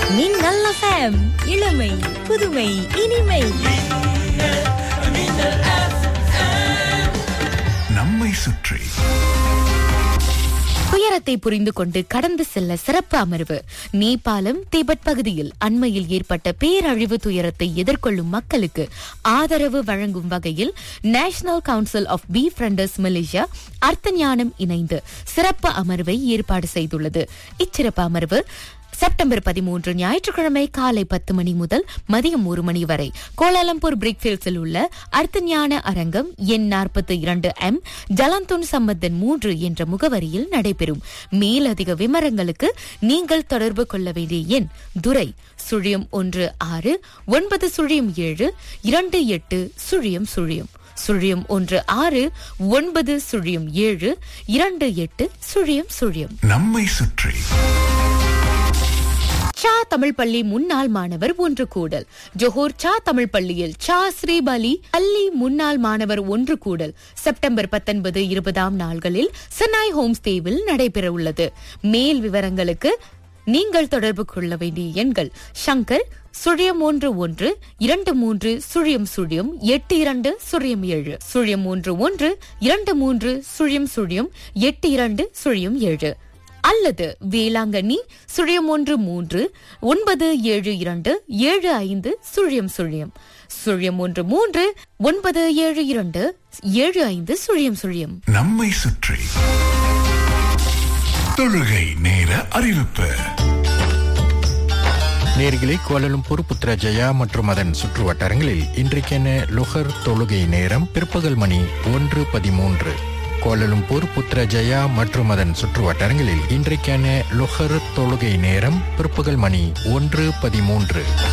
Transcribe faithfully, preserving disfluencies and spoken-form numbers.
மின்னல் எஃப்எம், இளமை புதுமை இனிமை. நம்மை சுற்றி துயரத்தை புரிந்து கொண்டு கடந்து செல்ல சிறப்பு அமர்வு. நேபாளம் திபெத் பகுதியில் அண்மையில் ஏற்பட்ட பேரழிவு துயரத்தை எதிர்கொள்ளும் மக்களுக்கு ஆதரவு வழங்கும் வகையில் நேஷனல் கவுன்சில் ஆஃப் பீஃப்ரெண்டர்ஸ் மலேசியா அர்த்த ஞானம் இணைந்து சிறப்பு அமர்வை ஏற்பாடு செய்துள்ளது. இச்சிறப்பு அமர்வு செப்டம்பர் பதிமூன்று ஞாயிற்றுக்கிழமை காலை பத்து மணி முதல் மதியம் ஒரு மணி வரை கோலாலம்பூர் பிரிக்ஃபீல்ட்ஸில் உள்ள அர்த்த ஞான அரங்கம் எண் நாற்பத்தி இரண்டு எம் ஜலந்துன் சம்பந்தன் மூன்று என்ற முகவரியில் நடைபெறும். மேலதிக விவரங்களுக்கு நீங்கள் தொடர்பு கொள்ள வேண்டிய எண் துரை சுழியம் ஒன்று ஆறு ஒன்பது சுழியம் ஏழு இரண்டு எட்டு சுழியம் சுழியம் சுழியம் ஒன்று ஆறு ஒன்பது சுழியம் ஏழு இரண்டு எட்டு சுழியம் சுழியம். நம்மை சுற்றி சா தமிழ் பள்ளி முன்னாள் மாணவர் ஒன்று கூடல். ஜோஹர் சா தமிழ் பள்ளியில் சா ஸ்ரீபலி பள்ளி முன்னாள் மாணவர் ஒன்று கூடல் செப்டம்பர் பத்தொன்பது இருபதாம் நாள்களில் சென்னாய் ஹோம்ஸ்டேவில் நடைபெற உள்ளது. மேல் விவரங்களுக்கு நீங்கள் தொடர்பு கொள்ள வேண்டிய எண்கள் சங்கர் சுழியம் ஒன்று ஒன்று இரண்டு மூன்று சுழியம் சுழியம் எட்டு இரண்டு சுழியம் ஏழு சுழியம் ஒன்று ஒன்று இரண்டு மூன்று சுழியம் சுழியம் எட்டு இரண்டு சுழியம் ஏழு அல்லது வேளாங்கண்ணி சுழியம் ஒன்று மூன்று ஒன்பது ஏழு இரண்டு ஏழு ஐந்து சுழியம் சுழியம் சுழியம் ஒன்று மூன்று ஒன்பது ஏழு இரண்டு ஏழு ஐந்து சுழியம் சுழியம். நம்மை சுற்றி தொழுகை நேர அறிவிப்பு. நேர்களே, கோலாலம்பூர், புத்ராஜயா மற்றும் அதன் சுற்று வட்டாரங்களில் இன்றைக்கென லொஹர் தொழுகை நேரம் பிற்பகல் மணி ஒன்று பதிமூன்று. கோலாலம்பூர், புத்ராஜயா மற்றும் அதன் சுற்று வட்டாரங்களில் இன்றைக்கான லொஹர் தொழுகை நேரம் பிற்பகல் மணி ஒன்று பதிமூன்று.